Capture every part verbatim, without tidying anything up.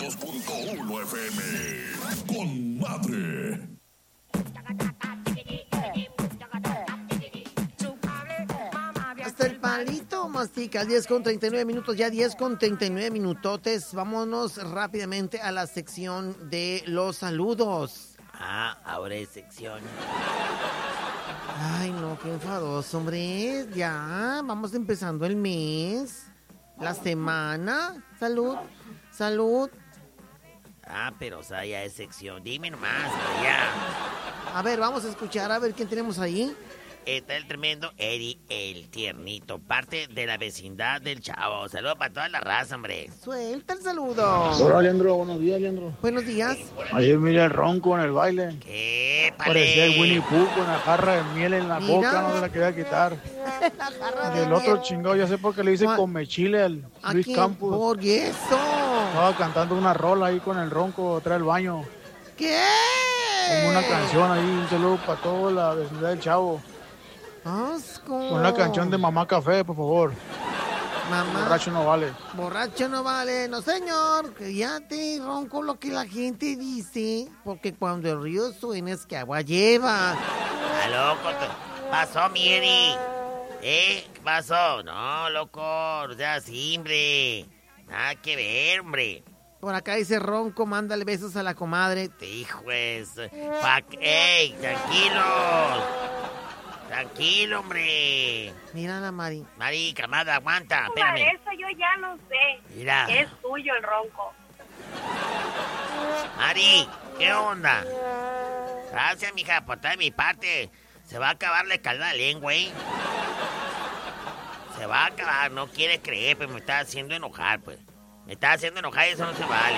dos punto uno F M. Con madre. Hasta el palito mastica, diez con treinta y nueve minutos, ya diez con treinta y nueve minutotes. Vámonos rápidamente a la sección de los saludos. Ah, ahora es sección. Ay, no, qué enfadoso, hombre. Ya, vamos empezando el mes, la semana. Salud, salud. Ah, pero o sea, ya es sección. Dime nomás, pero ya. A ver, vamos a escuchar, a ver quién tenemos ahí. Está el tremendo Eddie el Tiernito, parte de la vecindad del Chavo. Saludos para toda la raza, hombre. Suelta el saludo. Hola, Leandro. Buenos días, Leandro. Buenos días. Ayer miré el Ronco en el baile. ¿Qué? Parecía el Winnie Pooh con la jarra de miel en la Mira. boca, no se la quería quitar. Y el otro chingado, ya sé por qué le dice ¿Cuál? come chile al Luis Aquí, Campos. por eso. Estaba cantando una rola ahí con el Ronco atrás del baño. ¿Qué? Como una canción ahí, un saludo para toda la vecindad del Chavo. Asco. Con la canción de Mamá Café, por favor. Mamá. Borracho no vale. Borracho no vale, no señor, que ya te ronco lo que la gente dice, porque cuando el río suena es que agua lleva. Ah, loco, te- pasó, mi Eddie. ¿Eh? ¿Qué pasó? No, loco, o sea, sí, hombre. Nada que ver, hombre. Por acá dice Ronco, mándale besos a la comadre. Hijo es. Pa ¡Ey! ¡Tranquilos! Tranquilo, hombre. Mira la Mari. Mari, camada, aguanta, Para espérame. eso yo ya no sé. Mira. Es tuyo el Ronco. Mari, ¿qué onda? Gracias, mija, por toda mi parte. Se va a acabar la calda de lengua, ¿eh? Se va a acabar, no quiere creer, pues me está haciendo enojar, pues. Me está haciendo enojar y eso no se vale.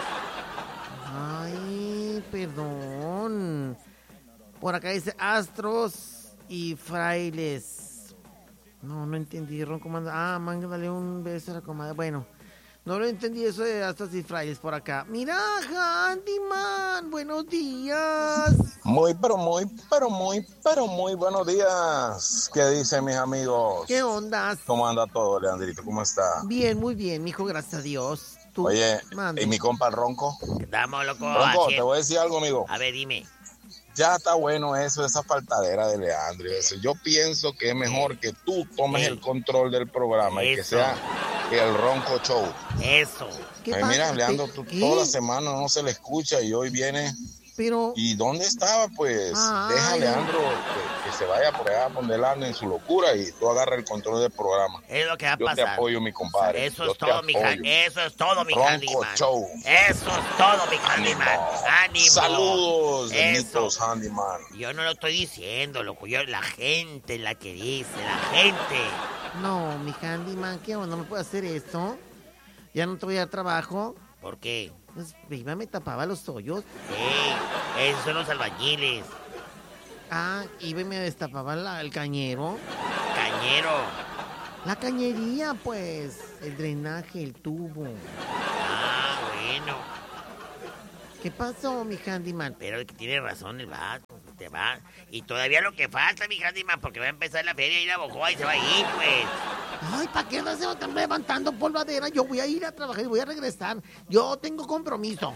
Ay, perdón. Por acá dice Astros y Frailes. No, no entendí. Ronco manda. Ah, mándale un beso a la comadre. Bueno, no lo entendí eso de Astros y Frailes por acá. Mira, Handyman, buenos días. Muy, pero muy, pero muy, pero muy buenos días. ¿Qué dicen mis amigos? ¿Qué ondas? ¿Cómo anda todo, Leandrito? ¿Cómo está? Bien, muy bien, mijo, gracias a Dios. ¿Tú? Oye, Mande. ¿y mi compa el Ronco? Estamos, loco. Ronco, así- te voy a decir algo, amigo. A ver, dime. Ya está bueno eso, esa faltadera de Leandro. y eso. Yo pienso que es mejor que tú tomes Ey. el control del programa y que Eso. sea el Ronco Show. Eso. ¿Qué Ay, pasa? mira, Leandro, tú, ¿Qué? toda la semana no se le escucha y hoy viene. Pero, ¿Y dónde estaba? Pues Ay. deja a Leandro que, que se vaya por allá donde él anda en su locura y tú agarra el control del programa. Es lo que va a Yo te pasar. apoyo, mi compadre. Eso Yo es te todo, mi apoyo. hand- Eso es todo, mi Ronco handyman. Show. Eso es todo, mi handyman. Ánimo. Saludos, Eso. benditos handyman. Yo no lo estoy diciendo, loco. Yo, la gente es la que dice, la gente. no, mi Handyman, ¿qué onda? ¿No me puede hacer esto? Ya no te voy a dar trabajo. ¿Por qué? Pues, iba, me tapaba los hoyos. Ey, esos son los albañiles. Ah, iba y me destapaba la- el cañero. Cañero. La cañería, pues. El drenaje, el tubo. Ah, bueno. ¿Qué pasó, mi Handyman? Pero el que tiene razón el vato. Te va. Y todavía lo que falta, mi handyman, porque va a empezar la feria y la Bojoa y se va a ir, pues. Ay, ¿para qué no se están levantando polvadera? Yo voy a ir a trabajar y voy a regresar. Yo tengo compromiso.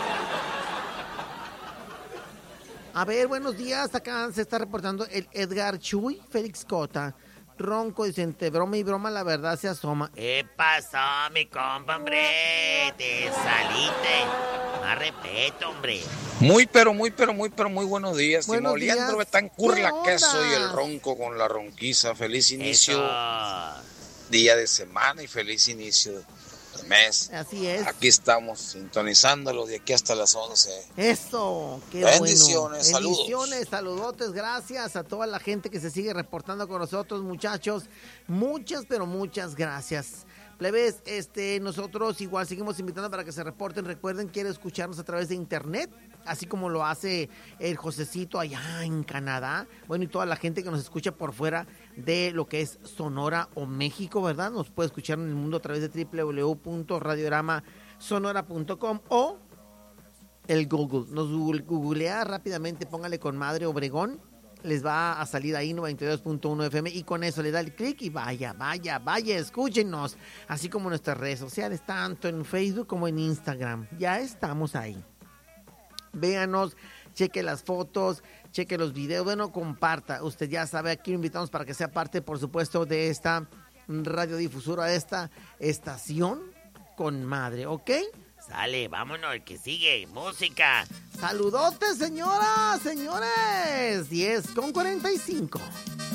A ver, buenos días. Acá se está reportando el Edgar Chuy, Félix Cota. Ronco, dice, entre broma y broma la verdad se asoma. ¿Qué pasó, mi compa, hombre? Te saliste. Más respeto, hombre. Muy, pero muy, pero muy, pero muy buenos días. Buenos Simón Leandro días. Betancur, ¿Qué la onda? queso y el ronco con la ronquiza. Feliz inicio, Eso. día de semana y feliz inicio del mes. Así es. Aquí estamos sintonizándolo de aquí hasta las once. Eso, qué Bendiciones, bueno. saludos. Bendiciones, saludotes, gracias a toda la gente que se sigue reportando con nosotros, muchachos. Muchas, pero muchas gracias. Plebes, este, nosotros igual seguimos invitando para que se reporten. Recuerden, quieren escucharnos a través de internet, así como lo hace el Josecito allá en Canadá. Bueno, y toda la gente que nos escucha por fuera de lo que es Sonora o México, ¿verdad? Nos puede escuchar en el mundo a través de doble u doble u doble u punto radiorama sonora punto com o el Google. Nos google- googlea rápidamente, póngale con Madre Obregón les va a salir ahí noventa y dos punto uno F M y con eso le da el clic y vaya, vaya, vaya, escúchenos. Así como nuestras redes sociales, tanto en Facebook como en Instagram. Ya estamos ahí. Véanos, cheque las fotos, cheque los videos, bueno, comparta. Usted ya sabe, aquí lo invitamos para que sea parte, por supuesto, de esta radiodifusora, de esta estación con madre, ¿ok? Sale, vámonos, el que sigue, música. Saludotes, señoras, señores. diez con cuarenta y cinco.